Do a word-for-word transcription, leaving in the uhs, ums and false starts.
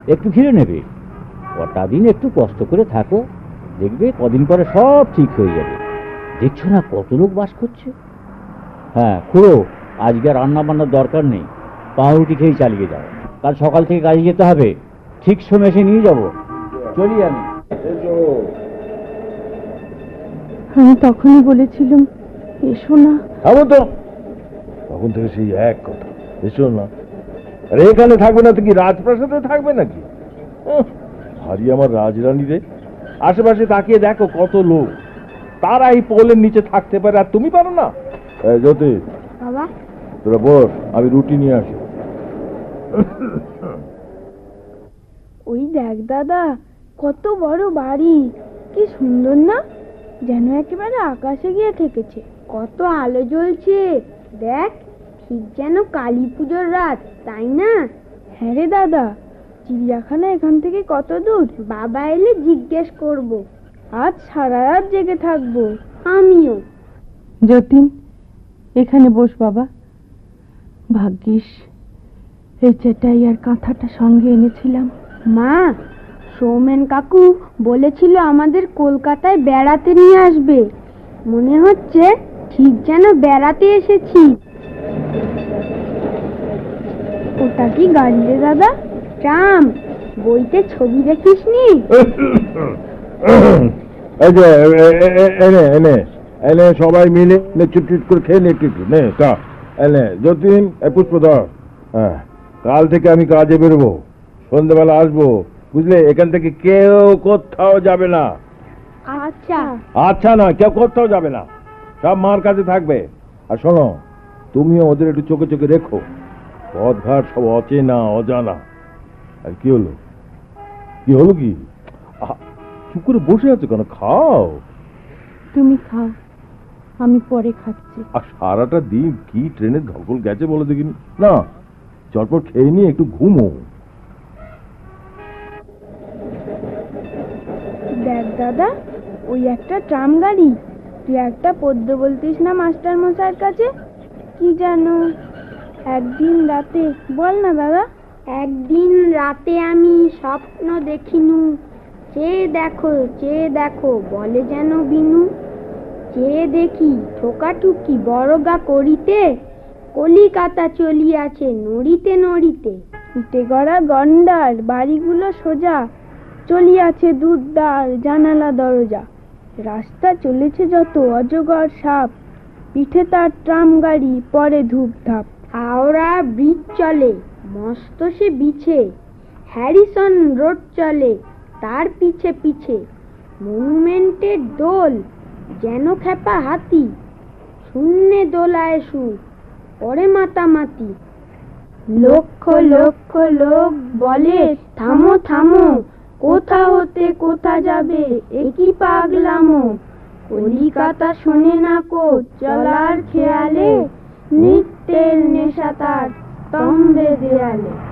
একটু ঘিরে নেবে, কটা দিন একটু কষ্ট করে থাকো, দেখবে কদিন পরে সব ঠিক হয়ে যাবে। দেখছো না কত লোক বাস করছে। হ্যাঁ খুড়ো, আজকে রান্না বান্নার দরকার নেই, পাউরুটি খেয়ে চালিয়ে যাও। কাল সকাল থেকে কাজে যেতে হবে, ঠিক সময় এসে নিয়ে যাবো। চলি আমি। আমি তখনই বলেছিলাম এসো না। থামো তো, তখন থেকে সেই এক কথা, এসো না। আরে এখানে থাকবে না তো কি রাজপ্রাসাদে থাকবে নাকি? ভারী আমার রাজরানী রে। আশেপাশে তাকিয়ে দেখো কত লোক, তারা এই পোলের নিচে থাকতে পারে আর তুমি পারো না। জ্যোতি বাবা, তোরা বস, আমি রুটি নিয়ে আসি। ওই দেখ দাদা, কত বড় বাড়ি, কি সুন্দর না, যেন একেবারে আকাশে গিয়ে ঠেকেছে। কত আলো জ্বলছে দেখ, ঠিক যেন কালী পুজোর রাত, তাই না? হ্যাঁ রে দাদা, চিড়িয়াখানা এখান থেকে কত দূর? বাবা এলে জিজ্ঞেস করব। আজ সারা রাত জেগে থাকবো। আমিও। যতীন, এখানে বস বাবা। ভাগ্যিস এই চেটাই আর কাঁথাটা সঙ্গে এনেছিলাম। মা, সৌমেন কাকু বলেছিল আমাদের কলকাতায় বেড়াতে নিয়ে আসবে। মনে হচ্ছে ঠিক যেন বেড়াতে এসেছি। ওটা কি গাড়ি রে দাদা? ট্রাম। বইতে ছবি দেখিসনি? এই যে এনে এনে এনে সবাই মিলে চুটচুট করে খেয়ে নে একটু একটু নে তা। এনে যতীন, পুষ্পধর, হ্যাঁ কাল থেকে আমি কাজে বেরোবো, সন্ধ্যাবেলা আসবো, বুঝলে? এখান থেকে কেউ কোথাও যাবে না। আচ্ছা। আচ্ছা না, কেউ কোথাও যাবে না, সব মার কাছে থাকবে। আর শোনো, তুমিও ওদের একটু চোখে চোখে রেখো, পথঘাট সব অচেনা অজানা। আর কি হলো, কি হলো কি চুপ করে বসে আছো কেন? খাও। তুমি খাও, আমি পরে খাচ্ছি। আর সারাটা দিন কি ট্রেনের ধকল গেছে বলে দেখিনি না, চটপট খেয়ে নিয়ে একটু ঘুমো। দেখ দাদা, ওই একটা ট্রাম গাড়ি। তুই একটা পদ্য বলতিস না মাস্টার মশাইয়ের কাছে, কি জানো একদিন রাতে, বল না দাদা। একদিন রাতে আমি স্বপ্ন দেখিনু, চেয়ে দেখো চেয়ে দেখো বলে যেন বিনু। চেয়ে দেখি ঠোকাঠুকি বড়গা করিতে, কলিকাতা চলিয়াছে নড়িতে নড়িতে। ইটে গড়া গন্ডার বাড়িগুলো সোজা, চলিয়াছে দুধদার জানালা দরজা। রাস্তা চলেছে যত অজগর সাপ, পিঠে তার ট্রাম গাড়ি পরে ধূপ ধাপ। হাওড়া ব্রিজ চলে মস্ত সে বিছে, হ্যারিসন রোড চলে তার পিছে পিছে। মনুমেন্টের দোল যেন খেপা হাতি, শূন্যে দোলায় সুর পরে মাতামাতি। লক্ষ লক্ষ লোক বলে থামো থামো, কোথা হতে কোথা যাবে একই পাগলামো। কলিকাতা শোনে না কো চলার খেয়ালে, নিত্যের নেশা তার স্তম্ভে দেয়ালে।